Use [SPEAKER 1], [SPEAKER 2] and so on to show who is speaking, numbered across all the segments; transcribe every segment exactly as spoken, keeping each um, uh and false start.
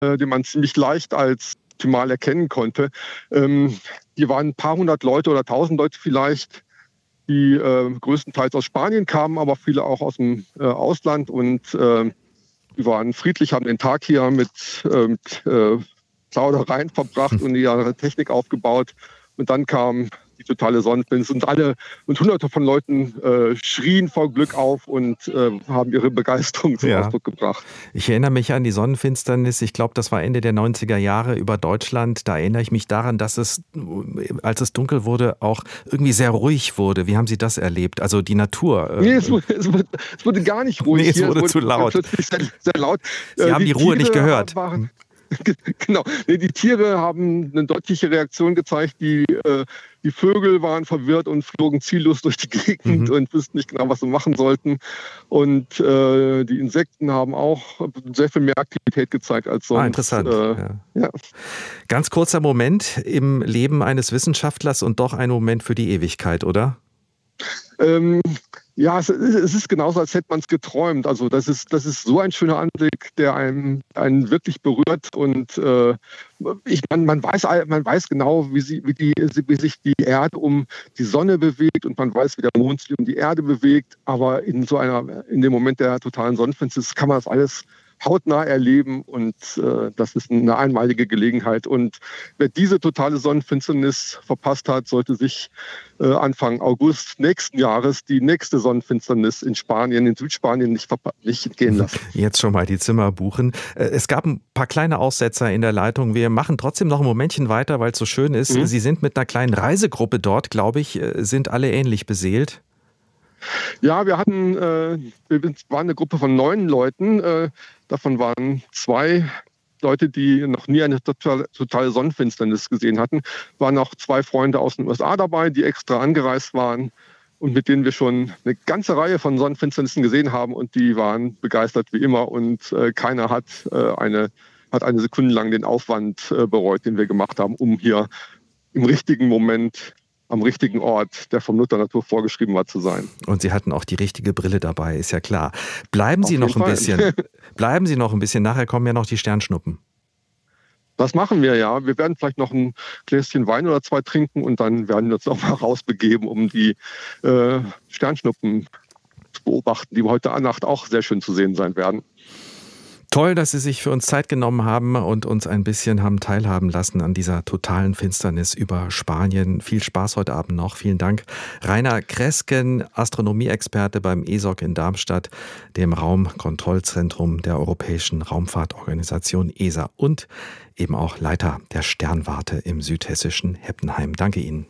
[SPEAKER 1] äh, den man ziemlich leicht als optimal erkennen konnte. Ähm, hier waren ein paar hundert Leute oder tausend Leute vielleicht, die äh, größtenteils aus Spanien kamen, aber viele auch aus dem äh, Ausland. Und äh, die waren friedlich, haben den Tag hier mit, äh, mit äh, Plaudereien verbracht und ihre Technik aufgebaut. Und dann kam die totale Sonnenfinsternis und alle und hunderte von Leuten äh, schrien vor Glück auf und äh, haben ihre Begeisterung zum
[SPEAKER 2] Ja.
[SPEAKER 1] Ausdruck gebracht.
[SPEAKER 2] Ich erinnere mich an die Sonnenfinsternis, ich glaube, das war Ende der neunziger Jahre über Deutschland. Da erinnere ich mich daran, dass es, als es dunkel wurde, auch irgendwie sehr ruhig wurde. Wie haben Sie das erlebt? Also die Natur. Äh
[SPEAKER 1] Nee, es wurde, es, wurde, es wurde gar nicht ruhig.
[SPEAKER 2] Nee, es
[SPEAKER 1] hier.
[SPEAKER 2] wurde,
[SPEAKER 1] es
[SPEAKER 2] zu
[SPEAKER 1] wurde
[SPEAKER 2] laut.
[SPEAKER 1] Plötzlich sehr, sehr laut.
[SPEAKER 2] Sie
[SPEAKER 1] äh,
[SPEAKER 2] haben die, die Ruhe
[SPEAKER 1] Tiere
[SPEAKER 2] nicht gehört.
[SPEAKER 1] Waren, genau, nee, die Tiere haben eine deutliche Reaktion gezeigt. Die, äh, die Vögel waren verwirrt und flogen ziellos durch die Gegend mhm. und wussten nicht genau, was sie machen sollten. Und äh, die Insekten haben auch sehr viel mehr Aktivität gezeigt als sonst.
[SPEAKER 2] Ah, interessant.
[SPEAKER 1] Äh,
[SPEAKER 2] ja.
[SPEAKER 1] Ja.
[SPEAKER 2] Ganz kurzer Moment im Leben eines Wissenschaftlers und doch ein Moment für die Ewigkeit, oder?
[SPEAKER 1] Ähm, ja, es, es ist genauso, als hätte man es geträumt. Also das ist, das ist so ein schöner Anblick, der einen, einen wirklich berührt. Und äh, ich, man, man, weiß, man weiß genau, wie, sie, wie, die, wie sich die Erde um die Sonne bewegt und man weiß, wie der Mond sich um die Erde bewegt. Aber in so einer, in dem Moment der totalen Sonnenfinsternis kann man das alles hautnah erleben und äh, das ist eine einmalige Gelegenheit. Und wer diese totale Sonnenfinsternis verpasst hat, sollte sich äh, Anfang August nächsten Jahres die nächste Sonnenfinsternis in Spanien, in Südspanien nicht, nicht entgehen lassen.
[SPEAKER 2] Jetzt schon mal die Zimmer buchen. Es gab ein paar kleine Aussetzer in der Leitung. Wir machen trotzdem noch ein Momentchen weiter, weil es so schön ist. Mhm. Sie sind mit einer kleinen Reisegruppe dort, glaube ich, sind alle ähnlich beseelt.
[SPEAKER 1] Ja, wir hatten, äh, wir waren eine Gruppe von neun Leuten. Äh, davon waren zwei Leute, die noch nie eine totale, totale Sonnenfinsternis gesehen hatten. Waren auch zwei Freunde aus den U S A dabei, die extra angereist waren und mit denen wir schon eine ganze Reihe von Sonnenfinsternissen gesehen haben. Und die waren begeistert wie immer und äh, keiner hat, äh, eine, hat eine Sekunde lang den Aufwand äh, bereut, den wir gemacht haben, um hier im richtigen Moment am richtigen Ort, der vom Mutter Natur vorgeschrieben war, zu sein.
[SPEAKER 2] Und Sie hatten auch die richtige Brille dabei, ist ja klar. Bleiben Sie noch ein bisschen. Bleiben Sie noch ein bisschen. Nachher kommen ja noch die Sternschnuppen.
[SPEAKER 1] Das machen wir, ja. Wir werden vielleicht noch ein Gläschen Wein oder zwei trinken und dann werden wir uns noch mal rausbegeben, um die äh, Sternschnuppen zu beobachten, die heute Nacht auch sehr schön zu sehen sein werden.
[SPEAKER 2] Toll, dass Sie sich für uns Zeit genommen haben und uns ein bisschen haben teilhaben lassen an dieser totalen Finsternis über Spanien. Viel Spaß heute Abend noch. Vielen Dank. Rainer Kresken, Astronomieexperte beim E S O C in Darmstadt, dem Raumkontrollzentrum der Europäischen Raumfahrtorganisation E S A und eben auch Leiter der Sternwarte im südhessischen Heppenheim. Danke Ihnen.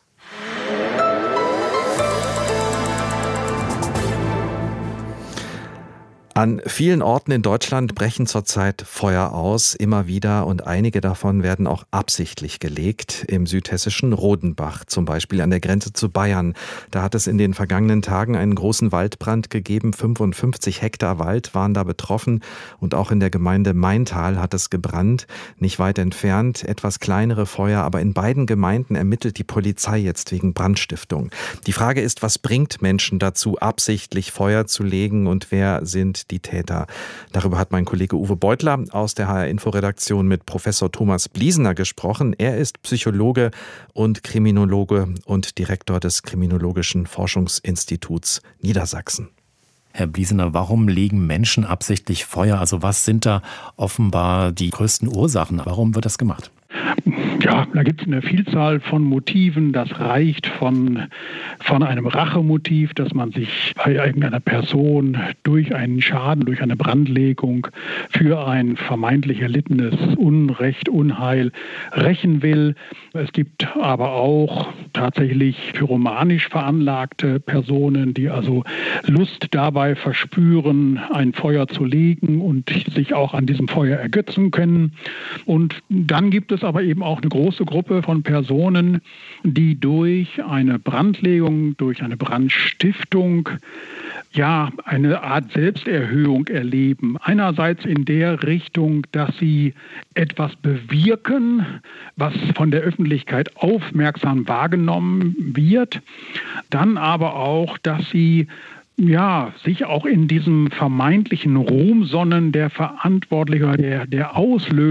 [SPEAKER 2] An vielen Orten in Deutschland brechen zurzeit Feuer aus, immer wieder, und einige davon werden auch absichtlich gelegt. Im südhessischen Rodenbach, zum Beispiel an der Grenze zu Bayern. Da hat es in den vergangenen Tagen einen großen Waldbrand gegeben. fünfundfünfzig Hektar Wald waren da betroffen und auch in der Gemeinde Maintal hat es gebrannt. Nicht weit entfernt etwas kleinere Feuer, aber in beiden Gemeinden ermittelt die Polizei jetzt wegen Brandstiftung. Die Frage ist, was bringt Menschen dazu, absichtlich Feuer zu legen und wer sind die Täter? Darüber hat mein Kollege Uwe Beutler aus der H R-Info-Redaktion mit Professor Thomas Bliesener gesprochen. Er ist Psychologe und Kriminologe und Direktor des Kriminologischen Forschungsinstituts Niedersachsen.
[SPEAKER 3] Herr Bliesener, warum legen Menschen absichtlich Feuer? Also was sind da offenbar die größten Ursachen? Warum wird das gemacht?
[SPEAKER 4] Ja, da gibt es eine Vielzahl von Motiven. Das reicht von, von einem Rachemotiv, dass man sich bei irgendeiner Person durch einen Schaden, durch eine Brandlegung für ein vermeintlich erlittenes Unrecht, Unheil rächen will. Es gibt aber auch tatsächlich pyromanisch veranlagte Personen, die also Lust dabei verspüren, ein Feuer zu legen und sich auch an diesem Feuer ergötzen können. Und dann gibt es aber eben auch eine große Gruppe von Personen, die durch eine Brandlegung, durch eine Brandstiftung ja eine Art Selbsterhöhung erleben. Einerseits in der Richtung, dass sie etwas bewirken, was von der Öffentlichkeit aufmerksam wahrgenommen wird, dann aber auch, dass sie ja, sich auch in diesem vermeintlichen Ruhm sonnen, der Verantwortliche, der, der Auslöser